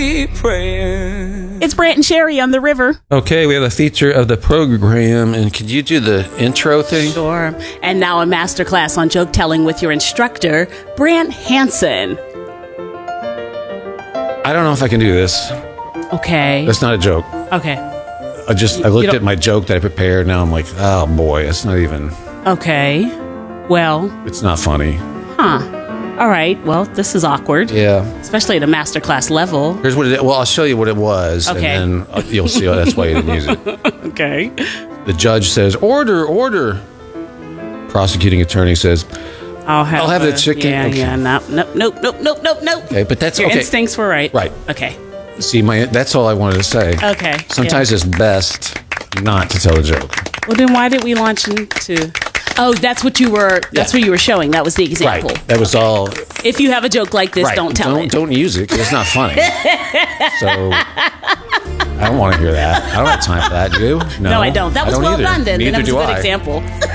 It's Brant and Sherry on the river. Okay, we have a feature of the program, and could you do the intro thing? Sure. And now a masterclass on joke telling with your instructor, Brant Hansen. I don't know if I can do this. Okay. That's not a joke. Okay. I looked at my joke that I prepared. Now I'm like, oh boy, it's not even. Okay. Well. It's not funny. Huh. All right. Well, this is awkward. Yeah. Especially at a masterclass level. Here's what it is. Well, I'll show you what it was. Okay. And then you'll see that's why you didn't use it. Okay. The judge says, order, order. Prosecuting attorney says, I'll have the chicken. Yeah, okay. yeah. Nope. Okay, but that's Your okay. instincts were right. Right. Okay. See, that's all I wanted to say. Okay. Sometimes it's best not to tell a joke. Well, then why did we launch into... Oh, that's what you were... That's what you were showing. That was the example. Right. That was all... If you have a joke like this, don't tell it. Don't use it, because it's not funny. So... I don't want to hear that. I don't have time for that, do you? No, I don't. That was well done, then. Neither That was a do good I. example.